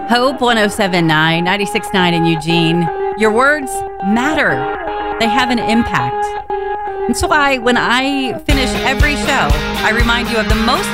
Hope 1079, 96.9 in Eugene. Your words matter. They have an impact. That's why when I finish every show, I remind you of the most